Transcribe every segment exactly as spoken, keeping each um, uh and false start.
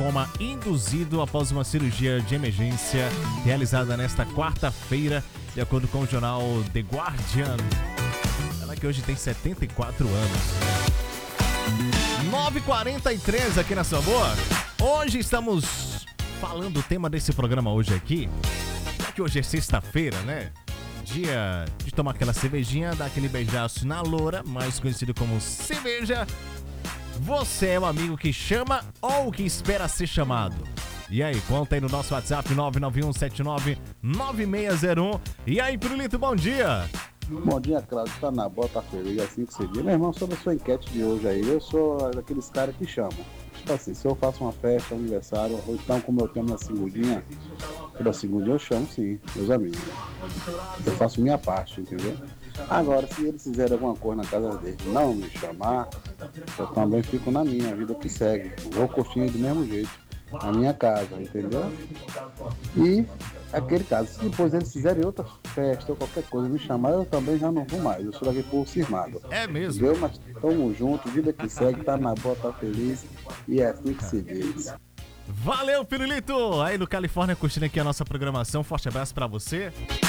coma induzido após uma cirurgia de emergência realizada nesta quarta-feira, de acordo com o jornal The Guardian. Ela que hoje tem setenta e quatro anos. nove e quarenta e três aqui na sua boa. Hoje estamos falando o tema desse programa hoje aqui, já que hoje é sexta-feira, né? Dia de tomar aquela cervejinha, dar aquele beijaço na loura, mais conhecido como cerveja. Você é um amigo que chama ou que espera ser chamado? E aí, conta aí no nosso WhatsApp nove nove um sete nove nove seis zero um. E aí, Pirulito, bom dia! Bom dia, Cláudio. Tá na boa, tá feliz, assim que você diz. Meu irmão, sobre a sua enquete de hoje aí, eu sou daqueles caras que chamam. Tipo assim, se eu faço uma festa, um aniversário, ou então como eu tenho minha segundinha, toda segundinha eu chamo sim, meus amigos. Eu faço minha parte, entendeu? Agora, se eles fizerem alguma coisa na casa deles, não me chamar, eu também fico na minha, a vida que segue. Vou curtindo do mesmo jeito, na minha casa, entendeu? E aquele caso, se depois eles fizerem outra festa ou qualquer coisa, me chamar, eu também já não vou mais. Eu sou daqui por cismado. É mesmo? Entendeu? Mas tamo junto, vida que segue, tá na boa, tá feliz. E é assim que se diz. Valeu, Pirulito! Aí no Califórnia curtindo aqui a nossa programação. Forte abraço pra você.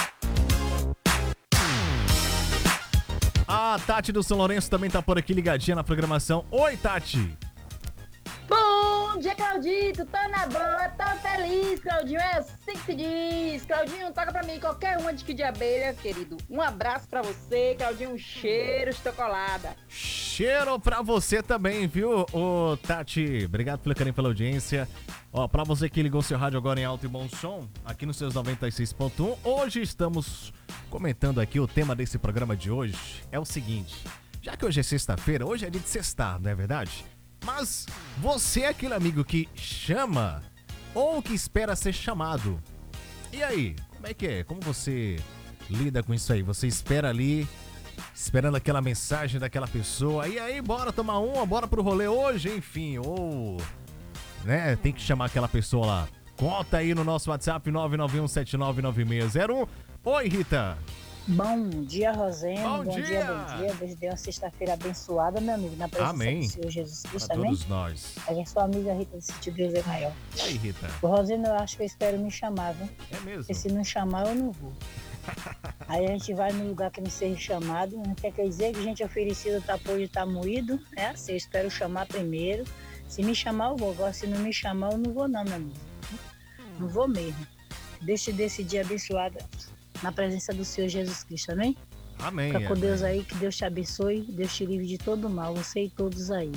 A Tati do São Lourenço também tá por aqui ligadinha na programação. Oi, Tati! Bom dia, Claudito, tô na boa, tô feliz, Claudinho, é assim que se diz. Claudinho, toca pra mim qualquer uma de que de abelha, querido. Um abraço pra você, Claudinho, um cheiro de chocolada. Cheiro pra você também, viu, ô Tati? Obrigado pelo carinho, pela audiência. Ó, pra você que ligou seu rádio agora em alto e bom som, aqui nos seus noventa e seis ponto um, hoje estamos comentando aqui o tema desse programa de hoje. É o seguinte, já que hoje é sexta-feira, hoje é dia de sextar, não é verdade? Mas você é aquele amigo que chama ou que espera ser chamado. E aí, como é que é? Como você lida com isso aí? Você espera ali, esperando aquela mensagem daquela pessoa. E aí, bora tomar uma, bora pro rolê hoje, enfim. Ou, né, tem que chamar aquela pessoa lá. Conta aí no nosso WhatsApp nove nove um sete nove nove seis zero um. Oi, Rita. Bom dia, Rosendo. Bom, bom dia. dia, bom dia. Deus dê uma sexta-feira abençoada, meu amigo, na presença Amém. do Senhor Jesus Cristo, Pra amém? todos nós. A gente é sua amiga Rita do Sítio Deus é Maior. E aí, Rita? O Rosendo, eu acho que eu espero me chamar, viu? É mesmo? Porque se não chamar, eu não vou. Aí a gente vai no lugar que não seja chamado, não quer dizer que gente oferecida tá podre, tá moído, é assim, eu espero chamar primeiro. Se me chamar, eu vou. Agora, se não me chamar, eu não vou não, meu amigo. Não vou mesmo. Deixa desse dia abençoado na presença do Senhor Jesus Cristo, amém? Amém. Fica com amém. Deus aí, que Deus te abençoe, Deus te livre de todo mal, você e todos aí.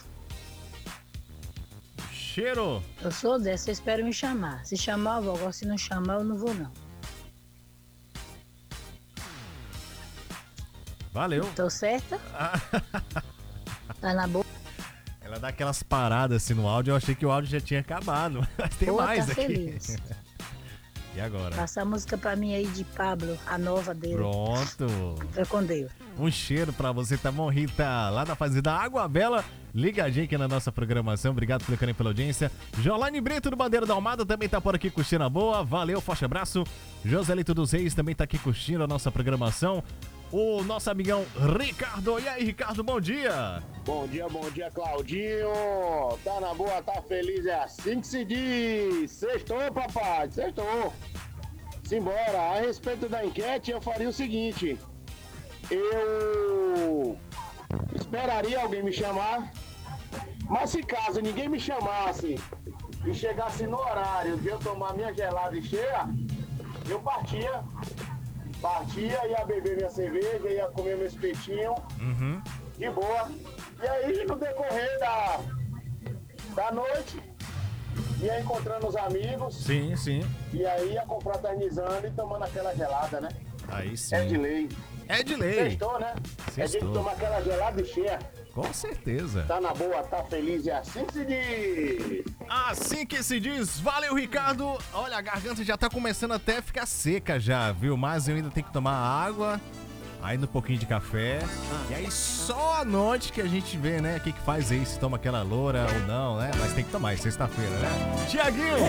Cheiro. Eu sou dessa, eu espero me chamar. Se chamar, eu vou. Agora, se não chamar, eu não vou não. Valeu. Tô certa? Tá na boa? Ela dá aquelas paradas assim no áudio, eu achei que o áudio já tinha acabado, mas tem Pô, mais tá aqui. feliz. E agora? Passa a música pra mim aí de Pablo, a nova dele. Pronto. Fica com Deus. Um cheiro pra você, tá bom, Rita? Lá da Fazenda Água Bela, ligadinha aqui na nossa programação. Obrigado pelo carinho, pela audiência. Jolaine Brito do Bandeira da Almada também tá por aqui curtindo a boa. Valeu, forte abraço. Joselito dos Reis também tá aqui curtindo a nossa programação. O nosso amigão Ricardo. E aí, Ricardo, bom dia. Bom dia, bom dia, Claudinho. Tá na boa, tá feliz, é assim que se diz. Sextou, papai, sextou. Simbora. A respeito da enquete, eu faria o seguinte. Eu esperaria alguém me chamar, mas se caso ninguém me chamasse e chegasse no horário de eu tomar minha gelada e cheia, eu partia. Partia, ia beber minha cerveja, ia comer meu espetinho, Uhum. de boa. E aí, no decorrer da, da noite, ia encontrando os amigos. Sim, sim. E aí ia confraternizando e tomando aquela gelada, né? Aí sim. É de lei. É de lei. Sextou, né? É Sextou. de tomar aquela gelada e cheia. Com certeza. Tá na boa, tá feliz, é assim que se diz. Assim que se diz. Valeu, Ricardo. Olha, a garganta já tá começando até a ficar seca já, viu? Mas eu ainda tenho que tomar água, ainda um pouquinho de café. E aí só à noite que a gente vê, né? O que que faz aí, se toma aquela loura ou não, né? Mas tem que tomar, é sexta-feira, né? Tiaguinho!